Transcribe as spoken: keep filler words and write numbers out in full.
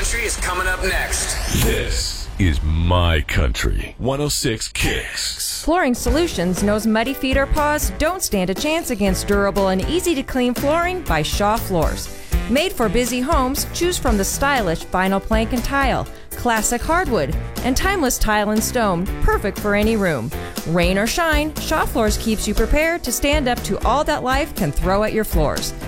Country is coming up next. This is My Country. one oh six Kicks. Flooring Solutions knows muddy feet or paws don't stand a chance against durable and easy-to-clean flooring by Shaw Floors. Made for busy homes, choose from the stylish vinyl plank and tile, classic hardwood, and timeless tile and stone, perfect for any room. Rain or shine, Shaw Floors keeps you prepared to stand up to all that life can throw at your floors.